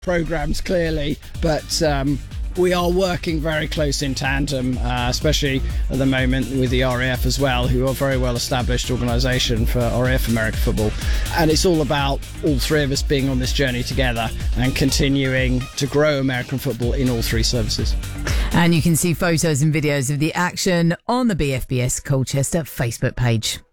programs clearly, but we are working very close in tandem, especially at the moment with the RAF as well, who are a very well established organisation for RAF American football. And it's all about all three of us being on this journey together and continuing to grow American football in all three services. And you can see photos and videos of the action on the BFBS Colchester Facebook page.